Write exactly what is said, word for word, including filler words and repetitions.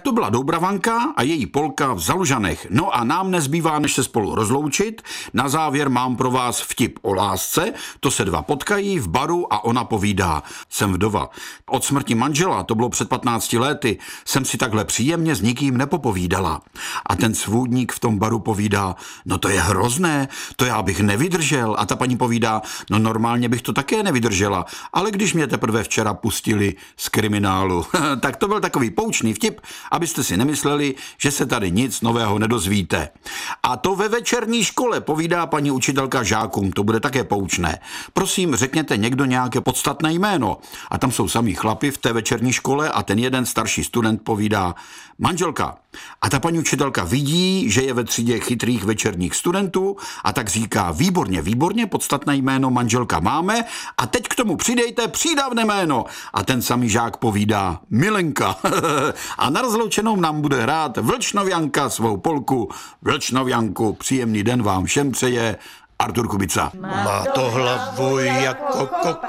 to byla Doubravanka a její polka v Zalužanech. No a nám nezbývá, než se spolu rozloučit. Na závěr mám pro vás vtip o lásce. To se dva potkají v baru a ona povídá: jsem vdova. Od smrti manžela, to bylo před patnácti lety, jsem si takhle příjemně s nikým nepopovídala. A ten svůdník v tom baru povídá: no to je hrozné, to já bych nevydržel. A ta paní povídá: no normálně bych to také nevydržela, ale když mě teprve včera pustili z kriminálu. Tak to byl takový poučný vtip, abyste si nemysleli, že se tady nic nového nedozvíte. A to ve večerní škole, povídá paní učitelka žákům, to bude také poučné. Prosím, řekněte někdo nějaké podstatné jméno. A tam jsou samý chlapi v té večerní škole a ten jeden starší student povídá: manželka. A ta paní učitelka vidí, že je ve třídě chytrých večerních studentů a tak říká: výborně, výborně, podstatné jméno manželka máme a teď k tomu přidejte přídavné jméno. A ten samý žák povídá: Milenka. A na rozloučenou nám bude hrát Vlčnovianka svou polku Vlčnovianku. Příjemný den vám všem přeje Artur Kubica. Má to hlavu jako kok.